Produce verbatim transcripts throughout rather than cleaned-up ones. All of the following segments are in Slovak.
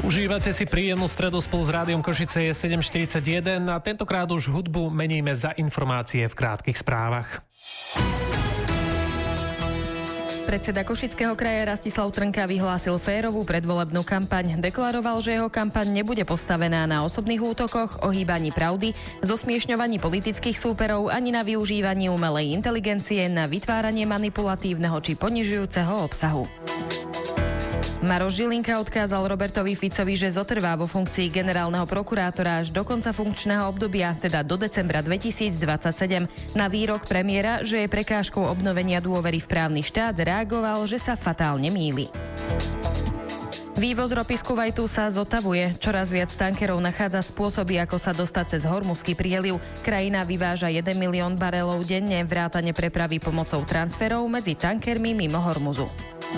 Užívate si príjemnú stredu spolu s Rádiom Košice, je sedem štyridsaťjeden a tentokrát už hudbu meníme za informácie v krátkych správach. Predseda Košického kraja Rastislav Trnka vyhlásil férovú predvolebnú kampaň. Deklaroval, že jeho kampaň nebude postavená na osobných útokoch, ohýbaní pravdy, zosmiešňovaní politických súperov ani na využívaní umelej inteligencie na vytváranie manipulatívneho či ponižujúceho obsahu. Maroš Žilinka odkázal Robertovi Ficovi, že zotrvá vo funkcii generálneho prokurátora až do konca funkčného obdobia, teda do decembra dvetisícdvadsaťsedem. Na výrok premiéra, že je prekážkou obnovenia dôvery v právny štát, reagoval, že sa fatálne mýli. Vývoz ropy z Kuvajtu sa zotavuje. Čoraz viac tankerov nachádza spôsoby, ako sa dostať cez Hormuzský prieliv. Krajina vyváža jeden milión barelov denne, vrátane prepravy pomocou transferov medzi tankermi mimo Hormuzu.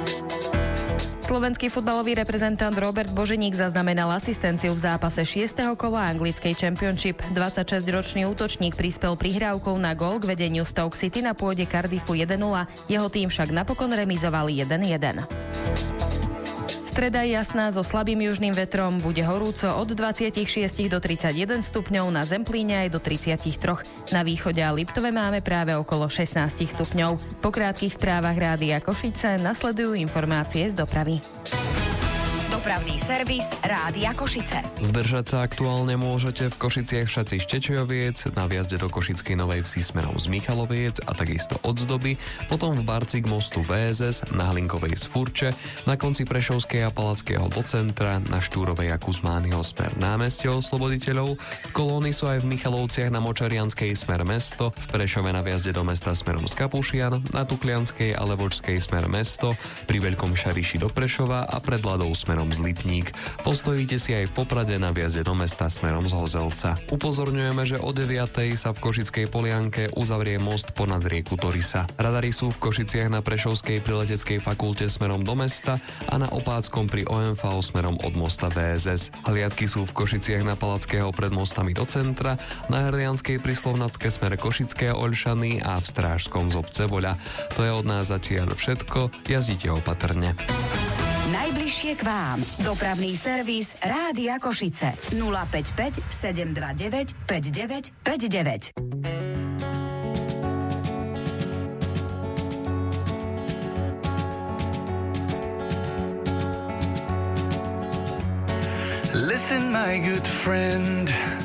Slovenský futbalový reprezentant Robert Boženík zaznamenal asistenciu v zápase šiesteho kola anglickej Championship. dvadsaťšesťročný útočník prispel prihrávkou na gól k vedeniu Stoke City na pôde Cardiffu jeden nula. Jeho tým však napokon remizovali jeden jeden. Streda je jasná so slabým južným vetrom, bude horúco od dvadsaťšesť do tridsaťjeden stupňov, na Zemplíne aj do tridsaťtri. Na východe a Liptove máme práve okolo šestnásť stupňov. Po krátkych správach Rádia Košice nasledujú informácie z dopravy. Dopravný servis Rádia Košice. Zdržať sa aktuálne môžete v Košiciach Šaci Štečojoviec, na vjazde do Košickej Novej Vsi smerom z Michaloviec a takisto od Zdoby, potom v Barci k mostu vé es es, na Hlinkovej z Furče, na konci Prešovskej a Palackého do centra, na Štúrovej a Kuzmányho smer námestie Osloboditeľov. Kolóny sú aj v Michalovciach na Močarianskej smer mesto, v Prešove na vjazde do mesta smerom z Kapušian, na Tuklianskej a Levočskej smer mesto, pri Veľkom Šariši do Prešova a pred Ladou smerom z Lipník. Postojíte si aj v Poprade na vjazde do mesta smerom z Hozelca. Upozorňujeme, že o deviatej sa v Košickej Polianke uzavrie most ponad rieku Torisa. Radary sú v Košiciach na Prešovskej prileteckej fakulte smerom do mesta a na Opáckom pri ó em vé smerom od mosta vé es es. Hliadky sú v Košiciach na Palackého pred mostami do centra, na Hrdlianskej pri Slovnatke smere Košické Oľšany a v Strážskom z obce Voľa. To je od nás zatiaľ všetko. Jazdite opatrne. Najbližšie k vám. Dopravný servis Rádia Košice. nula päť päť sedem dva deväť päť deväť päť deväť. Listen, my good friend,